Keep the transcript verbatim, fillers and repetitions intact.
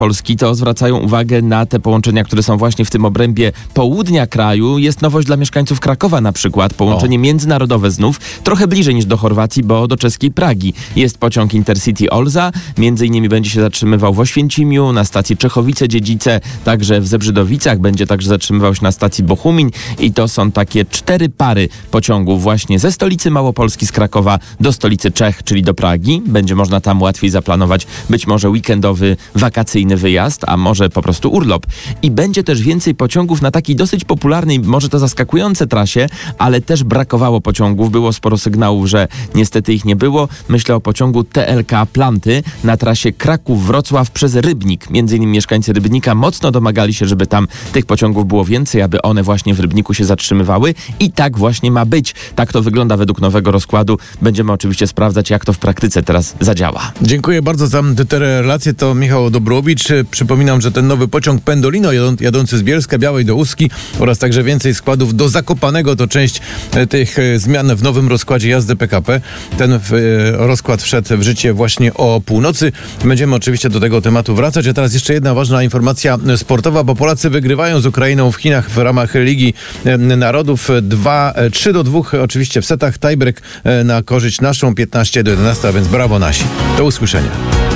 Polski, to zwracają uwagę na te połączenia, które są właśnie w tym obrębie południa kraju. Jest nowość dla mieszkańców Krakowa na przykład, połączenie o. międzynarodowe znów, trochę bliżej niż do Chorwacji, bo do czeskiej Pragi. Jest pociąg Intercity Olza, między innymi będzie się zatrzymywał w Oświęcimiu, na stacji Czechowice-Dziedzice, także w Zebrzydowicach, będzie także zatrzymywał się na stacji Bochumiń i to są takie cztery pary pociągów właśnie ze stolicy Małopolski, z Krakowa do stolicy Czech, czyli do Pragi. Będzie można tam łatwiej zaplanować być może weekendowy, wakacyjny wyjazd, a może po prostu urlop. I będzie też więcej pociągów na takiej dosyć popularnej, może to zaskakujące trasie, ale też brakowało pociągów. Było sporo sygnałów, że niestety ich nie było. Myślę o pociągu T L K Planty na trasie Kraków-Wrocław przez Rybnik. Między innymi mieszkańcy Rybnika mocno domagali się, żeby tam tych pociągów było więcej, aby one właśnie w Rybniku się zatrzymywały i tak właśnie ma być. Tak to wygląda według nowego rozkładu. Będziemy oczywiście sprawdzać, jak to w praktyce teraz zadziała. Dziękuję bardzo za te relacje. To Michał Dobrowicz. Przypominam, że ten nowy pociąg Pendolino jadący z Bielska Białej do Ustki oraz także więcej składów do Zakopanego to część tych zmian w nowym rozkładzie jazdy P K P. Ten rozkład wszedł w życie właśnie o północy. Będziemy oczywiście do tego tematu wracać. A teraz jeszcze jedna ważna informacja sportowa, bo Polacy wygrywają z Ukrainą w Chinach w ramach Ligi Narodów dwa, trzy do dwóch oczywiście w setach. Tiebreak na korzyść naszą piętnaście do jedenastu, a więc brawo nasi. Do usłyszenia.